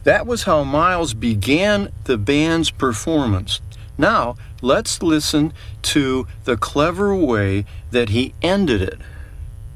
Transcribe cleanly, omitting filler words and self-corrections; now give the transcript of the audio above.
That was how Miles began the band's performance. Now, let's listen to the clever way that he ended it.